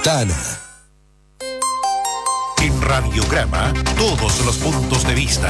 Ventana. En Radiograma, todos los puntos de vista.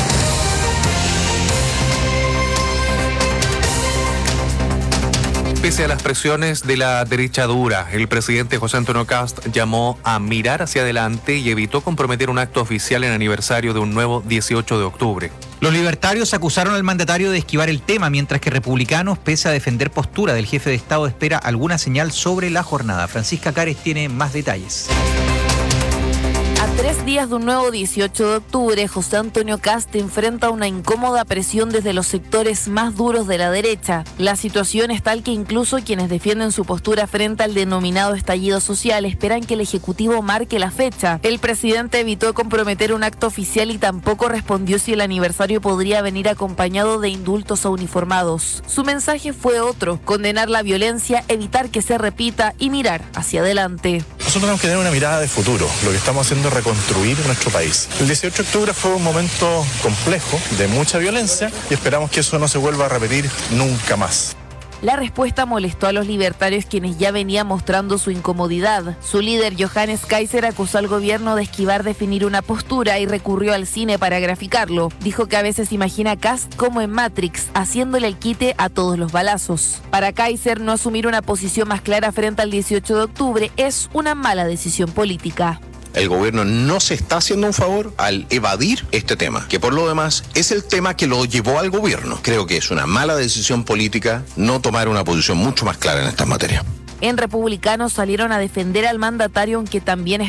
Pese a las presiones de la derecha dura, el presidente José Antonio Kast llamó a mirar hacia adelante y evitó comprometer un acto oficial en aniversario de un nuevo 18 de octubre. Los libertarios acusaron al mandatario de esquivar el tema, mientras que republicanos, pese a defender postura del jefe de Estado, espera alguna señal sobre la jornada. Francisca Cares tiene más detalles. A 3 días de un nuevo 18 de octubre, José Antonio Kast enfrenta una incómoda presión desde los sectores más duros de la derecha. La situación es tal que incluso quienes defienden su postura frente al denominado estallido social esperan que el Ejecutivo marque la fecha. El presidente evitó comprometer un acto oficial y tampoco respondió si el aniversario podría venir acompañado de indultos a uniformados. Su mensaje fue otro: condenar la violencia, evitar que se repita y mirar hacia adelante. Nosotros tenemos que tener una mirada de futuro. Lo que estamos haciendo es reconstruir nuestro país. El 18 de octubre fue un momento complejo, de mucha violencia, y esperamos que eso no se vuelva a repetir nunca más. La respuesta molestó a los libertarios, quienes ya venían mostrando su incomodidad. Su líder, Johannes Kaiser, acusó al gobierno de esquivar definir una postura y recurrió al cine para graficarlo. Dijo que a veces imagina a Kast como en Matrix, haciéndole el quite a todos los balazos. Para Kaiser, no asumir una posición más clara frente al 18 de octubre es una mala decisión política. El gobierno no se está haciendo un favor al evadir este tema, que por lo demás es el tema que lo llevó al gobierno. Creo que es una mala decisión política no tomar una posición mucho más clara en estas materias. En Republicanos salieron a defender al mandatario, aunque también